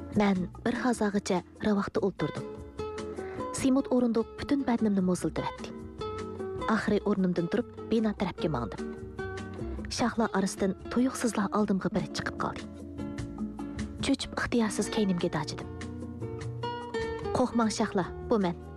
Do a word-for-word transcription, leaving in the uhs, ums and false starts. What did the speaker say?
Mən bir hazağıca ravaqda o'ltirdim. Simut o'rindiq bütün badnimni mo'ziltiratdi. Oxiri o'rnimdan turib, bino tarafga mangdim. Shahlar orasidan tuyuqsizlar oldimga biri chiqib qoldi. Cho'chib ixtiyorsiz kaynimga dachidim. Qo'rqmang shahlar, bu men.